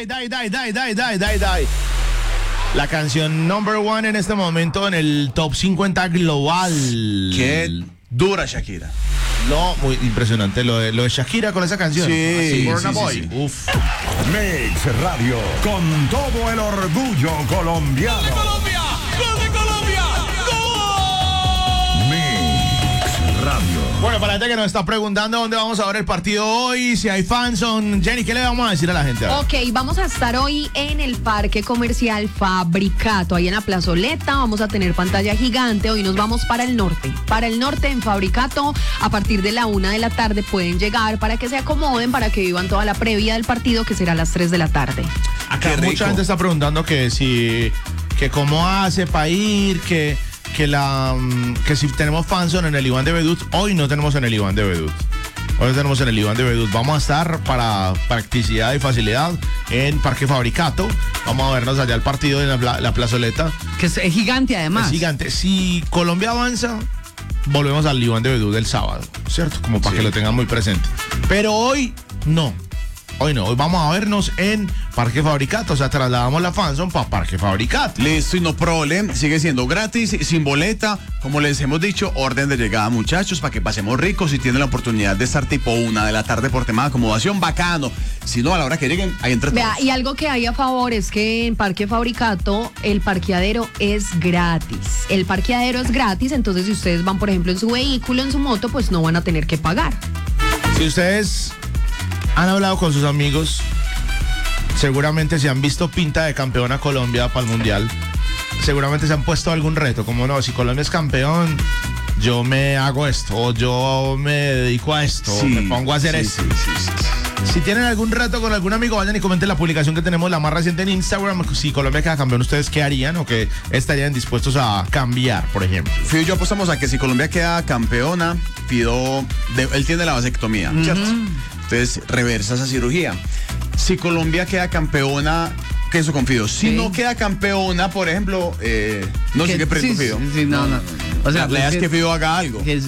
Die. La canción number one en este momento en el top 50 global. Qué dura Shakira. No, muy impresionante lo de Shakira con esa canción. Sí, Burna sí, Boy. sí, sí. Uf. Mix Radio, con todo el orgullo colombiano. ¡Gol de Colombia! ¡Gol de Colombia! ¡Gol! Mix Radio. Bueno, para la gente que nos está preguntando dónde vamos a ver el partido hoy, si hay fanzone, Jenny, ¿qué le vamos a decir a la gente? Ok, vamos a estar hoy en el Parque Comercial Fabricato, ahí en la plazoleta, vamos a tener pantalla gigante, hoy nos vamos para el norte en Fabricato, a partir de la 1 de la tarde pueden llegar para que se acomoden, para que vivan toda la previa del partido, que será a las 3 de la tarde. Acá mucha gente está preguntando que cómo hace para ir, que si tenemos fanzone en el Iván de Bedut. Hoy no tenemos en el Iván de Bedut. Hoy tenemos en el Iván de Bedut. Vamos a estar para practicidad y facilidad en Parque Fabricato. Vamos a vernos allá el partido en la plazoleta. Que es gigante además. Es gigante. Si Colombia avanza, volvemos al Iván de Bedut del sábado, ¿cierto? Como para que lo tengan muy presente. Pero hoy no. Hoy vamos a vernos en Parque Fabricato, o sea, trasladamos la fanzone para Parque Fabricato. Listo, y no problem, sigue siendo gratis, sin boleta, como les hemos dicho, orden de llegada, muchachos, para que pasemos ricos. Si tienen la oportunidad de estar tipo 1 de la tarde por tema de acomodación, bacano. Si no, a la hora que lleguen, ahí entre todos. Vea, y algo que hay a favor es que en Parque Fabricato el parqueadero es gratis. El parqueadero es gratis, entonces si ustedes van, por ejemplo, en su vehículo, en su moto, pues no van a tener que pagar. Si ustedes han hablado con sus amigos, seguramente se han visto pinta de campeona Colombia para el Mundial, seguramente se han puesto algún reto, como no, si Colombia es campeón, yo me hago esto, o yo me dedico a esto, o me pongo a hacer esto. Si tienen algún reto con algún amigo, vayan y comenten la publicación que tenemos, la más reciente en Instagram. Si Colombia queda campeón, ¿ustedes qué harían o qué estarían dispuestos a cambiar, por ejemplo? Fido y yo apostamos a que si Colombia queda campeona, él tiene la vasectomía, ¿cierto? Entonces reversa esa cirugía. Si Colombia queda campeona, que eso con Fido. Si no queda campeona, por ejemplo, no sé qué prendo Fido. Sí, no. O sea, la idea es que Fido haga algo. Es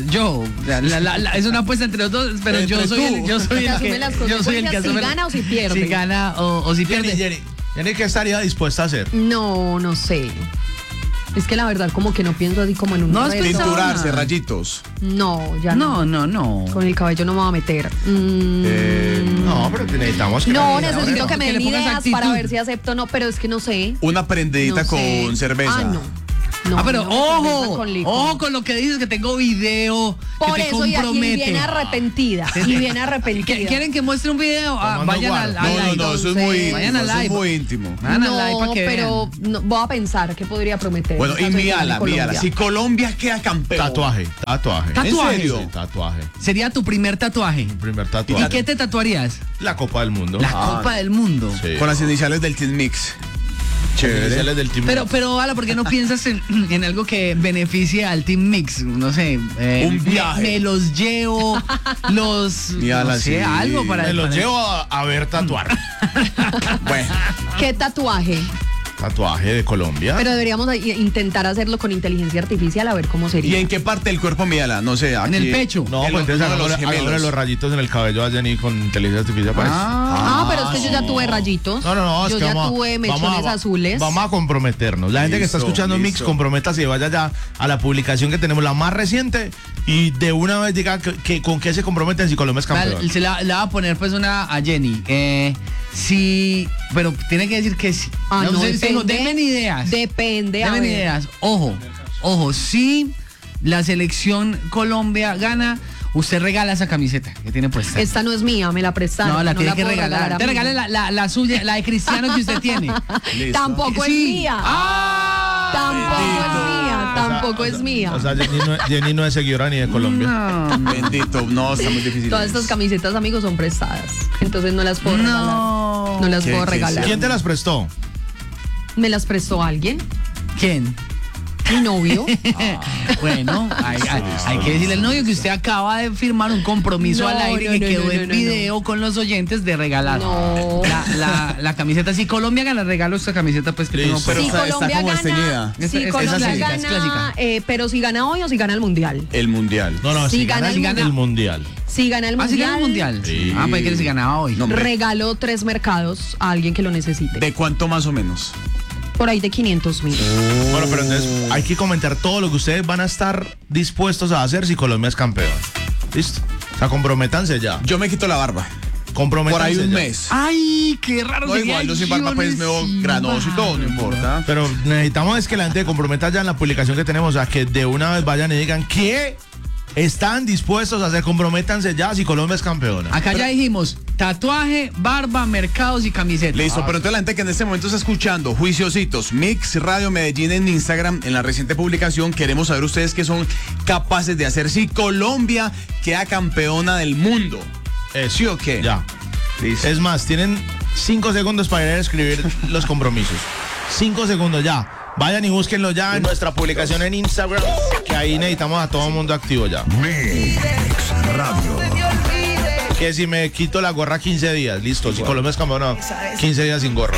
una apuesta entre los dos, pero yo soy el que asume. Si gana o si pierde. Si gana o si pierde. Jenny, ¿qué estaría dispuesta a hacer? No sé. Es que la verdad como que no pienso así como en un reto. Tinturarse, rayitos. No, ya no. No. Con el cabello no me voy a meter. No, pero necesitamos que... No, necesito que me den le pongas ideas actitud. para ver si acepto o no, pero es que no sé. Una prendidita No sé. con cerveza. No, pero no, ojo con licor. ojo con lo que dices, que tengo video Por que te eso y compromete. viene arrepentida. Y viene arrepentida. ¿Quieren que muestre un video? Vayan al live. No, eso es muy Vayan al íntimo. Eso live. es muy íntimo. Vayan al live para que pero vean. voy a pensar qué podría prometer. Bueno, y en caso de que mírala. gane Colombia. Si Colombia queda campeón. Tatuaje. ¿Tatuaje? ¿En serio? Sí, tatuaje. Sería tu primer tatuaje. Primer ¿Y tatuaje. qué te tatuarías? La Copa del Mundo. La Copa del Mundo. Sí. Con las iniciales del Team Mix. Chévere. Del team. Pero Ala, ¿por qué no piensas en algo que beneficie al Team Mix? No sé. Un viaje. Me los llevo, Mírala, no sé, sí. algo para... Me los llevo a ver tatuar. Bueno. ¿Qué tatuaje? Tatuaje de Colombia. Pero deberíamos intentar hacerlo con inteligencia artificial a ver cómo ¿Y sería. en qué parte del cuerpo mírala? No sé. Aquí, En el pecho. No, en pues entonces uno de los hagámosle gemelos. los rayitos en el cabello a Jenny con inteligencia artificial. Pues. Pero es que yo ya tuve rayitos. No, es yo que ya vamos a- tuve mechones vamos a- azules. Vamos a comprometernos. La gente que está Listo, escuchando Mix, listo. comprométase y vaya ya a la publicación que tenemos, la más reciente, y de una vez diga con qué se comprometen si Colombia es campeón. Vale, le va a poner pues una a Jenny. Sí, pero tiene que decir que sí. No, sé, depende. denme ideas. Depende, a Denme ver. ideas. Ojo, si la selección Colombia gana, usted regala esa camiseta que tiene puesta. Esta no es mía, me la prestaron. No, la tiene que puedo regalar. a Te mí. regale la suya, la de Cristiano que usted tiene. Listo. Tampoco es Sí. mía. ¡Ah! Tampoco es mía. O sea, Jenny no es seguidora ni de Colombia. No. Bendito. No, está muy difícil. Todas estas camisetas, amigos, son prestadas. Entonces no las puedo regalar. No las ¿Qué- puedo qué regalar. ¿Quién te las prestó? ¿Me las prestó alguien? ¿Quién? Mi novio. Bueno, hay que decirle al novio que usted acaba de firmar un compromiso No, al aire no, que no, quedó no, en no, video con los oyentes de regalar No. la camiseta. Si Colombia gana, regalo esta camiseta pues que tengo. Listo. Pero Si está Colombia como gana, esteñida. si Es Colombia clásica, es gana, clásica. pero si gana hoy o si gana el mundial. El mundial. No, Si si gana gana el el mundial. Si gana el Ah, ¿sí gana mundial, el mundial? Sí. Ah, pues que si ganaba hoy. No, hombre. regalo 3 mercados a alguien que lo necesite. ¿De cuánto más o menos? Por ahí de 500.000. Bueno, pero entonces hay que comentar todo lo que ustedes van a estar dispuestos a hacer si Colombia es campeón. ¿Listo? O sea, comprométanse ya. Yo me quito la barba. Comprométanse Por ahí un ya. mes. Ay, qué raro. No, sería igual, yo sin barba pues me veo sin granoso y todo, no importa. Pero necesitamos es que la gente se comprometa ya en la publicación que tenemos, a que de una vez vayan y digan que están dispuestos a hacer, comprométanse ya si Colombia es campeona. Acá ya dijimos tatuaje, barba, mercados y camiseta. Listo, pero entonces la gente que en este momento está escuchando Juiciositos, Mix Radio Medellín en Instagram, en la reciente publicación, queremos saber ustedes qué son capaces de hacer si Colombia queda campeona del mundo. Eso. ¿Sí o qué? Ya. Listo. Es más, tienen 5 segundos para ir a escribir los compromisos. 5 segundos ya. Vayan y búsquenlo ya en nuestra publicación en Instagram, que ahí necesitamos a todo el mundo activo ya. Mix Radio. Que si me quito la gorra 15 días, listo. Si Colombia es campeona, 15 días sin gorra.